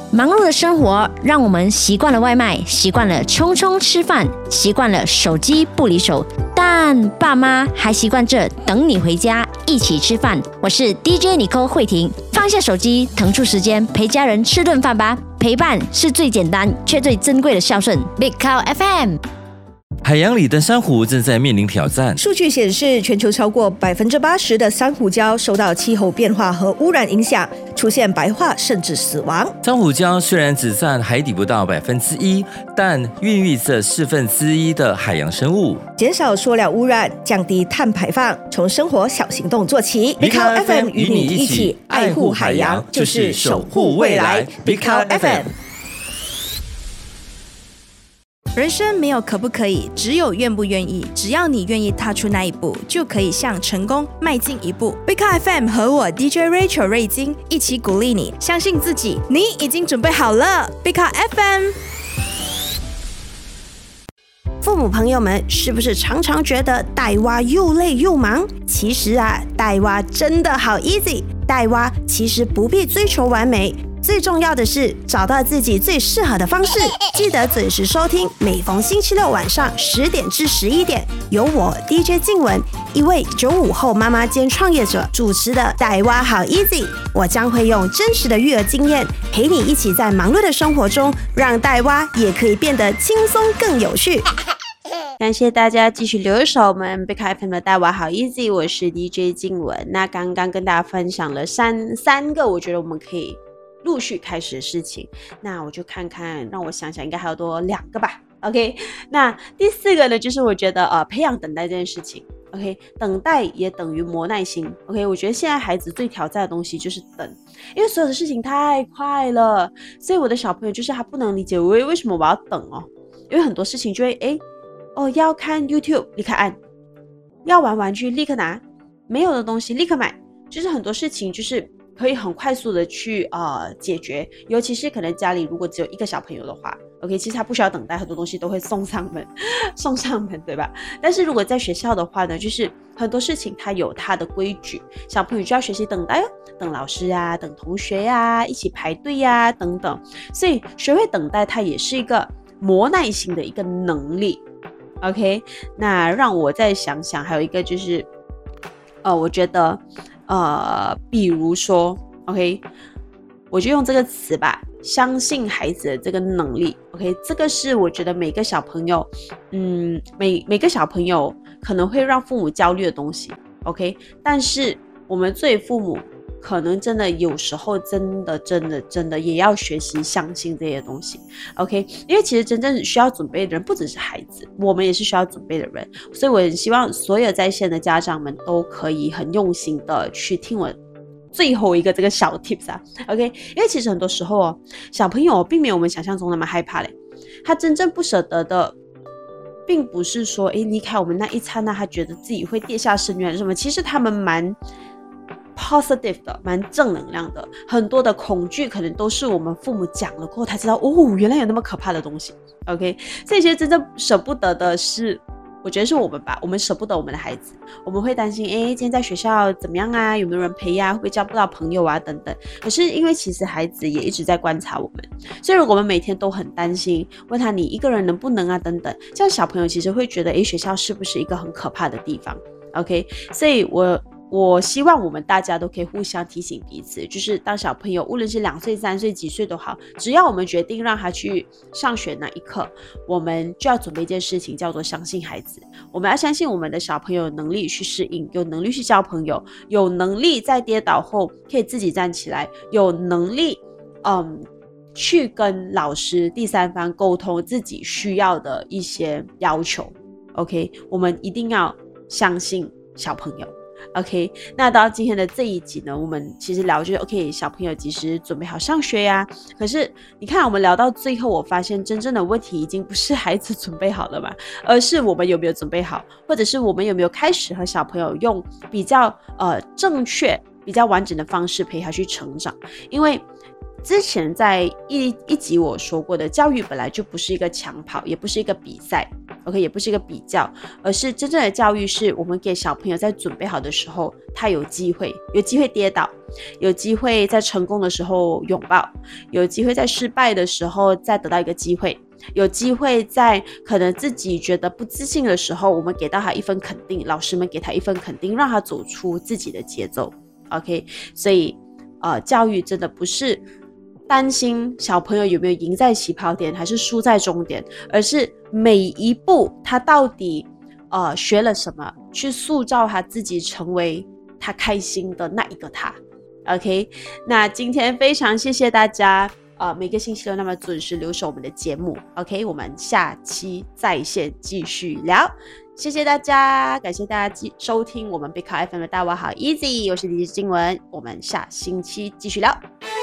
忙碌的生活让我们习惯了外卖，习惯了匆匆吃饭，习惯了手机不离手，但爸妈还习惯着等你回家一起吃饭。我是 DJ Nicole 慧婷，放下手机，腾出时间陪家人吃顿饭吧。陪伴是最简单却最珍贵的孝顺。Big Cow FM。 海洋里的珊瑚正在面临挑战。 数据显示，全球超过80%的珊瑚礁受到气候变化和污染影响，出现白化甚至死亡。 珊瑚礁虽然只占海底不到1%，但孕育着1/4的海洋生物。 减少塑料污染，降低碳排放，从生活小行动做起。Big Cow FM 与你一起爱护海洋，就是守护未来。Big Cow FM。 人生没有可不可以，只有愿不愿意。只要你愿意踏出那一步，就可以向成功迈进一步。Big Cow FM 和我 DJ Rachel 瑞金一起鼓励你，相信自己，你已经准备好了。Big Cow FM。父母朋友们，是不是常常觉得带娃又累又忙？其实啊，带娃真的好 easy。带娃其实不必追求完美。最重要的是找到自己最适合的方式，记得准时收听，每逢星期六晚上10点至11点，由我 DJ 静雯，一位95后妈妈兼创业者主持的带娃好 easy。我将会用真实的育儿经验，陪你一起在忙碌的生活中，让带娃也可以变得轻松更有趣。感谢大家继续留守我们 Big Cow FM 的带娃好 easy， 我是 DJ 静雯。那刚刚跟大家分享了三个我觉得我们可以陆续开始的事情，那我就看看，让我想想，应该还有多2个吧。OK， 那第4个呢，就是我觉得培养等待这件事情。OK， 等待也等于磨耐心。OK， 我觉得现在孩子最挑战的东西就是等，因为所有的事情太快了，所以我的小朋友就是他不能理解为什么我要等哦，因为很多事情就会要看 YouTube 立刻按，要玩玩具立刻拿，没有的东西立刻买，就是很多事情就是可以很快速的去解决，尤其是可能家里如果只有1个小朋友的话 ，OK， 其实他不需要等待，很多东西都会送上门，对吧？但是如果在学校的话呢，就是很多事情它有它的规矩，小朋友就要学习等待哦，等老师啊，等同学啊，一起排队啊，等等。所以学会等待，它也是一个磨耐心的一个能力。OK， 那让我再想想，还有一个就是，我觉得。比如说 OK， 我就用这个词吧，相信孩子的这个能力。 OK， 这个是我觉得每个小朋友每个小朋友可能会让父母焦虑的东西。 OK， 但是我们作为父母可能真的有时候真的也要学习相信这些东西。 OK， 因为其实真正需要准备的人不只是孩子，我们也是需要准备的人，所以我很希望所有在线的家长们都可以很用心的去听我最后一个这个小 tips 啊。 OK， 因为其实很多时候小朋友并没有我们想象中那么害怕嘞，他真正不舍得的并不是说离开我们那一刹那他觉得自己会跌下深渊什么，其实他们蛮positive 的，蛮正能量的，很多的恐惧可能都是我们父母讲了过后才知道原来有那么可怕的东西。 OK， 所以其实真正舍不得的是我觉得是我们吧，我们舍不得我们的孩子，我们会担心今天在学校怎么样啊，有没有人陪啊，会不会交不到朋友啊等等。可是因为其实孩子也一直在观察我们，所以如果我们每天都很担心，问他你一个人能不能啊等等，这样小朋友其实会觉得学校是不是一个很可怕的地方。 OK， 所以我希望我们大家都可以互相提醒彼此，就是当小朋友无论是2岁3岁几岁都好，只要我们决定让他去上学那一刻，我们就要准备一件事情叫做相信孩子。我们要相信我们的小朋友有能力去适应，有能力去交朋友，有能力在跌倒后可以自己站起来，有能力去跟老师第三方沟通自己需要的一些要求。 OK， 我们一定要相信小朋友。OK， 那到今天的这一集呢，我们其实聊就是 OK， 小朋友即使准备好上学呀，可是你看我们聊到最后，我发现真正的问题已经不是孩子准备好了嘛，而是我们有没有准备好，或者是我们有没有开始和小朋友用比较正确比较完整的方式陪他去成长。因为之前在一集我说过的，教育本来就不是一个抢跑，也不是一个比赛 ，OK， 也不是一个比较，而是真正的教育是我们给小朋友在准备好的时候，他有机会跌倒，有机会在成功的时候拥抱，有机会在失败的时候再得到一个机会，有机会在可能自己觉得不自信的时候，我们给到他一份肯定，老师们给他一份肯定，让他走出自己的节奏 ，OK， 所以教育真的不是担心小朋友有没有赢在起跑点还是输在终点，而是每一步他到底学了什么，去塑造他自己成为他开心的那一个他。 OK， 那今天非常谢谢大家每个星期六那么准时留守我们的节目。 OK， 我们下期在线继续聊，谢谢大家，感谢大家收听我们 Big Car FM 的大娃好 Easy， 我是DJ 静雯，我们下星期继续聊。